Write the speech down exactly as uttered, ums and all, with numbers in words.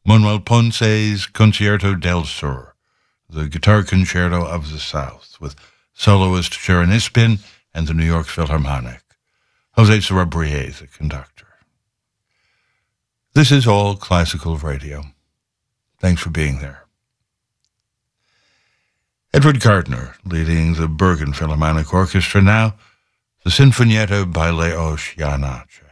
Manuel Ponce's Concierto del Sur, the Guitar Concerto of the South, with soloist Sharon Ispin and the New York Philharmonic. Jose Sarabria, the conductor. This is All Classical Radio. Thanks for being there. Edward Gardner leading the Bergen Philharmonic Orchestra now, the Sinfonietta by Leo Shianacha.